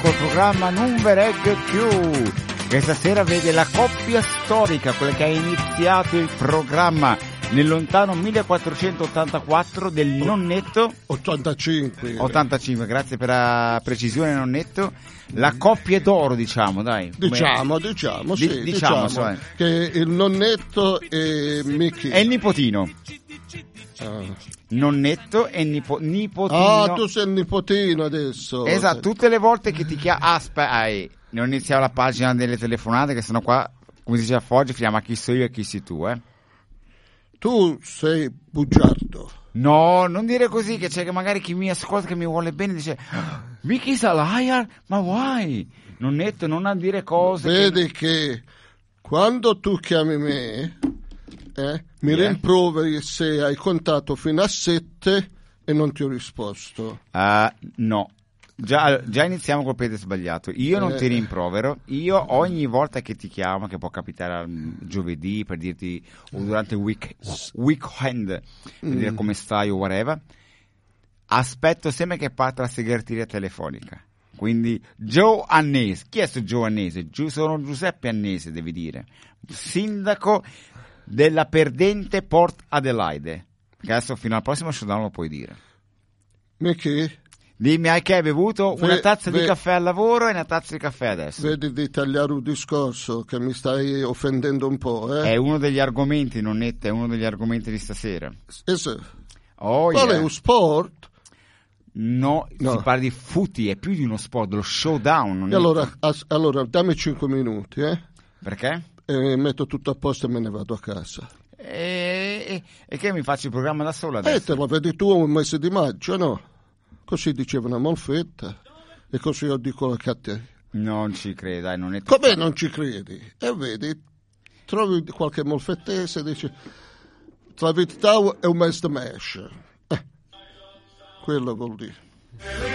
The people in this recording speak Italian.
col programma Non ve regge più, che stasera vede la coppia storica, quella che ha iniziato il programma nel lontano 1484 del nonnetto 85, grazie per la precisione nonnetto, la coppia d'oro, diciamo, dai. Diciamo che il nonnetto e Mickey è il nipotino. Nonnetto e nipotino. Ah, tu sei il nipotino adesso. Esatto, tutte le volte che ti chiamo. Non iniziamo la pagina delle telefonate, che sennò qua, come si diceva Foggi, finiamo a chi so io e chi sei tu, Tu sei bugiardo. No, non dire così, che c'è che magari chi mi ascolta, che mi vuole bene, dice Mickey is a liar, ma why? Nonnetto, non a dire cose. Vedi che quando tu chiami me, mi rimproveri se hai contato fino a 7 e non ti ho risposto. No. Già iniziamo col piede sbagliato. Io non ti rimprovero. Io ogni volta che ti chiamo, che può capitare giovedì per dirti, o durante il weekend per dire come stai o whatever, aspetto sempre che parta la segreteria telefonica. Quindi Joe Annese. Chi è questo Joe Annese? Sono Giuseppe Annese, devi dire, sindaco della perdente Port Adelaide, che adesso fino al prossimo showdown lo puoi dire. Mickey? Dimmi, hai che hai bevuto una tazza di caffè al lavoro e una tazza di caffè adesso? Vedi di tagliare un discorso che mi stai offendendo un po', È uno degli argomenti, Nonnetta, è uno degli argomenti di stasera. Qual è un sport? No, si parla di footy, è più di uno sport, dello showdown. Allora, dammi 5 minuti, Perché? Metto tutto a posto e me ne vado a casa. E che mi faccio il programma da sola adesso? Te lo vedi tu un mese di maggio, no? Così diceva una Molfetta e così io dico a te. Non ci credo, dai, non è... Come non ci credi? E vedi, trovi qualche molfettese e dici tra Vittau e un mese di mesce. Quello vuol dire.